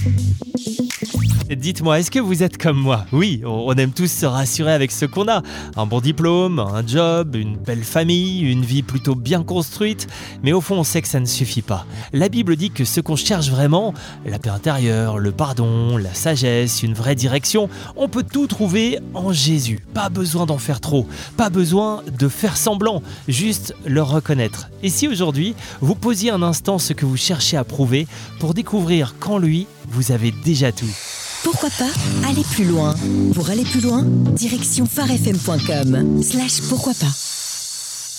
Dites-moi, est-ce que vous êtes comme moi ? Oui, on aime tous se rassurer avec ce qu'on a. Un bon diplôme, un job, une belle famille, une vie plutôt bien construite. Mais au fond, on sait que ça ne suffit pas. La Bible dit que ce qu'on cherche vraiment, la paix intérieure, le pardon, la sagesse, une vraie direction, on peut tout trouver en Jésus. Pas besoin d'en faire trop, pas besoin de faire semblant, juste le reconnaître. Et si aujourd'hui, vous posiez un instant ce que vous cherchez à prouver pour découvrir qu'en lui, vous avez déjà tout. Pourquoi pas aller plus loin ? Pour aller plus loin, direction pharefm.com/pourquoi pas.